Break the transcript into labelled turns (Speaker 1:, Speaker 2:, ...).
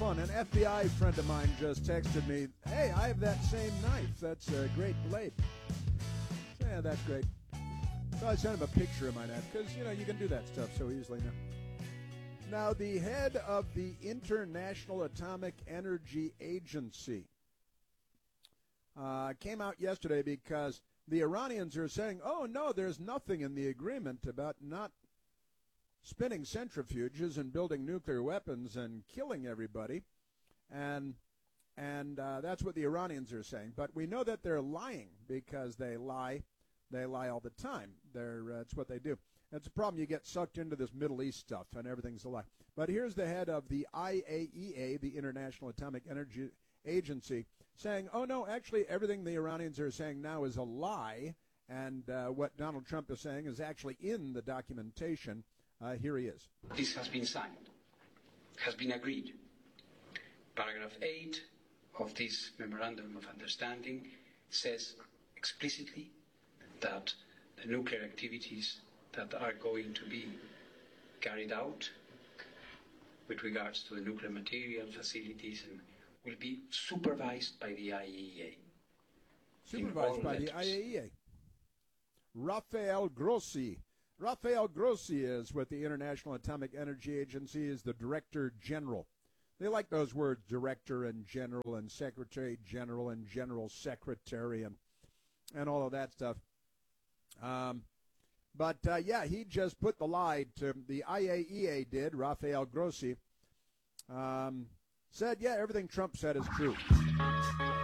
Speaker 1: fun. An FBI friend of mine just texted me, "Hey, I have that same knife. That's a great blade." So, yeah, that's great. So I sent him a picture of my knife because, you can do that stuff so easily now. Now, the head of the International Atomic Energy Agency came out yesterday because the Iranians are saying, oh, no, there's nothing in the agreement about not spinning centrifuges and building nuclear weapons and killing everybody. And that's what the Iranians are saying. But we know that they're lying because they lie. They lie all the time. It's what they do. That's a problem. You get sucked into this Middle East stuff, and everything's a lie. But here's the head of the IAEA, the International Atomic Energy Agency, saying, oh, no, actually everything the Iranians are saying now is a lie, and what Donald Trump is saying is actually in the documentation. Here he is.
Speaker 2: This has been signed, has been agreed. Paragraph 8 of this Memorandum of Understanding says explicitly that the nuclear activities that are going to be carried out with regards to the nuclear material facilities and will be supervised by the IAEA.
Speaker 1: Supervised by the IAEA. Rafael Grossi. Rafael Grossi is with the International Atomic Energy Agency is the Director General. They like those words, Director and General and Secretary General and General Secretary and all of that stuff. But he just put the lie to the IAEA did, Rafael Grossi. Said, everything Trump said is true.